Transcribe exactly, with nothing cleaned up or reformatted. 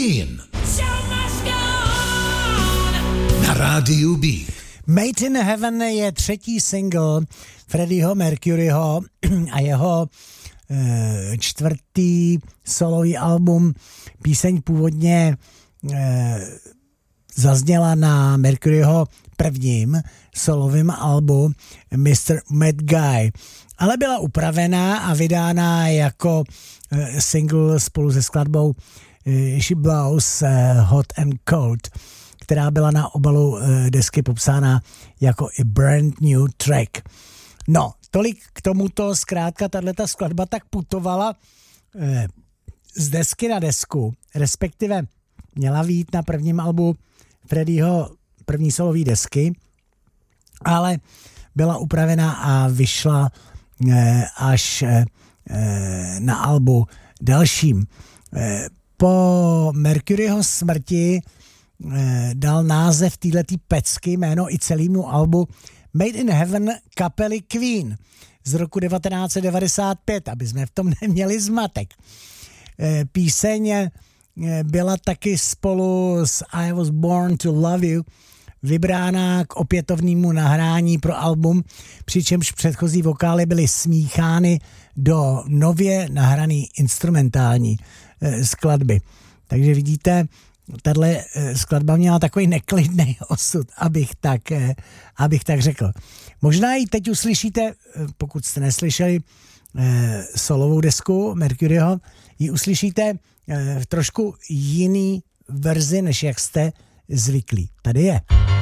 Queen na rádiu B. Made in Heaven je třetí single Freddieho Mercuryho a jeho e, čtvrtý solový album. Píseň původně e, zazněla na Mercuryho prvním solovém albu mister Mad Guy, ale byla upravená a vydána jako e, single spolu se skladbou e, She Blows e, Hot and Cold, která byla na obalu e, desky popsána jako i brand new track. No, tolik k tomuto, zkrátka tato skladba tak putovala e, z desky na desku, respektive měla vyjít na prvním albu Freddieho první solový desky, ale byla upravená a vyšla e, až e, na albu dalším. E, po Mercuryho smrti e, dal název této pecky jméno i celému albu Made in Heaven kapely Queen z roku devatenáct set devadesát pět, aby jsme v tom neměli zmatek. E, píseň byla taky spolu s I Was Born to Love You vybrána k opětovnému nahrání pro album, přičemž předchozí vokály byly smíchány do nově nahrané instrumentální eh, skladby. Takže vidíte, tato eh, skladba měla takový neklidný osud, abych tak, eh, abych tak řekl. Možná ji teď uslyšíte, eh, pokud jste neslyšeli eh, solovou desku Mercuryho, ji uslyšíte v trošku jiný verzi, než jak jste zvyklí. Tady je.